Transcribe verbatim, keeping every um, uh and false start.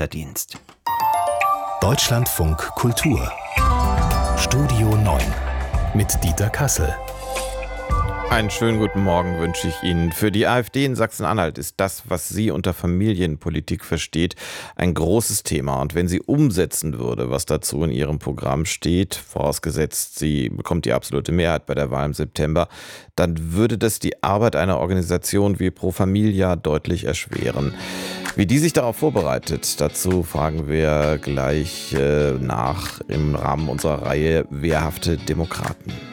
Richterdienst. Deutschlandfunk Kultur Studio neun mit Dieter Kassel. Einen schönen guten Morgen wünsche ich Ihnen. Für die AfD in Sachsen-Anhalt ist das, was sie unter Familienpolitik versteht, ein großes Thema. Und wenn sie umsetzen würde, was dazu in ihrem Programm steht, vorausgesetzt, sie bekommt die absolute Mehrheit bei der Wahl im September, dann würde das die Arbeit einer Organisation wie Pro Familia deutlich erschweren. Wie die sich darauf vorbereitet, dazu fragen wir gleich äh, nach im Rahmen unserer Reihe Wehrhafte Demokraten.